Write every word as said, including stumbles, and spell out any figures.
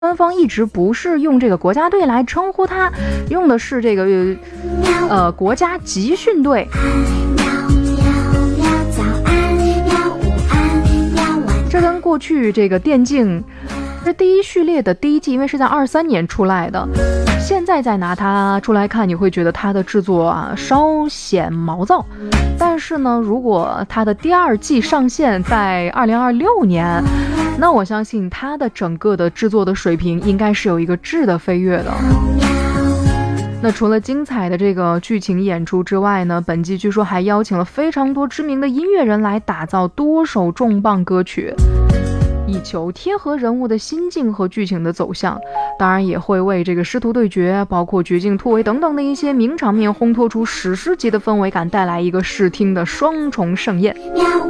官方一直不是用这个国家队来称呼它，用的是这个呃国家集训队。这跟过去这个电竞是第一序列的第一季，因为是在二三年出来的，现在再拿它出来看，你会觉得它的制作啊稍显毛躁。但是呢，如果它的第二季上线在二零二六年，那我相信它的整个的制作的水平应该是有一个质的飞跃的。那除了精彩的这个剧情演出之外呢，本季据说还邀请了非常多知名的音乐人来打造多首重磅歌曲，以求贴合人物的心境和剧情的走向，当然也会为这个师徒对决包括绝境突围等等的一些名场面烘托出史诗级的氛围感，带来一个视听的双重盛宴。喵